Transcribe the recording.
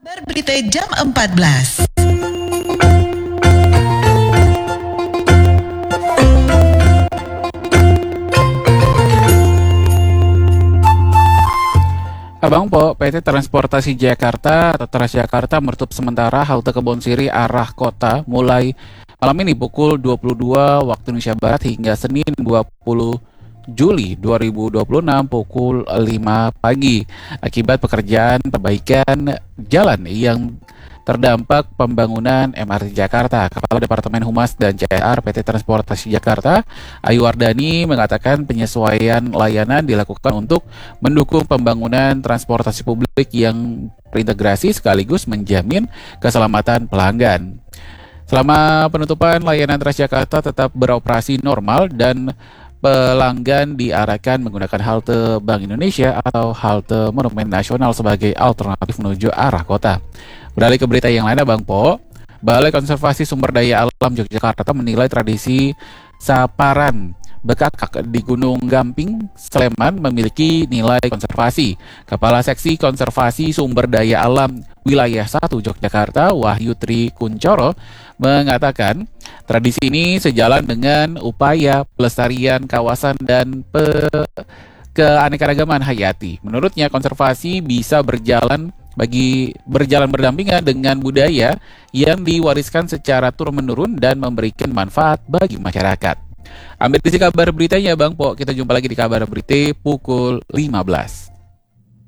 Kabar Berita Jam 14. Abang Po, PT Transportasi Jakarta atau Transjakarta menutup sementara halte Kebonsiri arah kota mulai malam ini pukul 22 waktu Indonesia Barat hingga Senin 20 Juli 2026 pukul 5 pagi akibat pekerjaan perbaikan jalan yang terdampak pembangunan MRT Jakarta. Kepala Departemen Humas dan CSR PT Transportasi Jakarta, Ayu Wardani, mengatakan penyesuaian layanan dilakukan untuk mendukung pembangunan transportasi publik yang terintegrasi sekaligus menjamin keselamatan pelanggan. Selama penutupan, layanan Transjakarta tetap beroperasi normal dan pelanggan diarahkan menggunakan halte Bank Indonesia atau halte Monumen Nasional sebagai alternatif menuju arah kota. Beralih ke berita yang lain, Bang Po, Balai Konservasi Sumber Daya Alam Yogyakarta menilai tradisi saparan bekakak di Gunung Gamping, Sleman memiliki nilai konservasi. Kepala Seksi Konservasi Sumber Daya Alam Wilayah 1 Yogyakarta, Wahyu Tri Kuncoro, mengatakan tradisi ini sejalan dengan upaya pelestarian kawasan dan keanekaragaman hayati. Menurutnya, konservasi bisa berjalan berdampingan dengan budaya yang diwariskan secara turun-menurun dan memberikan manfaat bagi masyarakat. Ambil isi kabar beritanya, Bang Po. Kita jumpa lagi di kabar berita pukul 15.